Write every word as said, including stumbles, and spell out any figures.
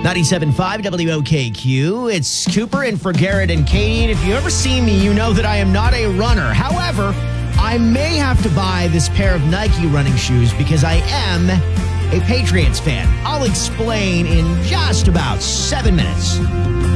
ninety-seven point five W O K Q. It's Cooper in for Garrett and Katie. And if you ever see me, you know that I am not a runner. However, I may have to buy this pair of Nike running shoes because I am a Patriots fan. I'll explain in just about seven minutes.